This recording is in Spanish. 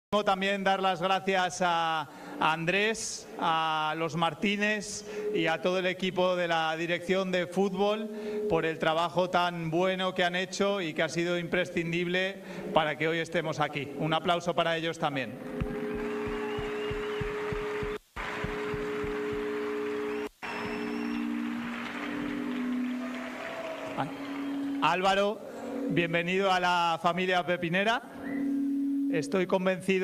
También dar las gracias a Andrés, a los Martínez y a todo el equipo de la dirección de fútbol por el trabajo tan bueno que han hecho y que ha sido imprescindible para que hoy estemos aquí. Un aplauso para ellos también. Álvaro, bienvenido a la familia pepinera. Estoy convencido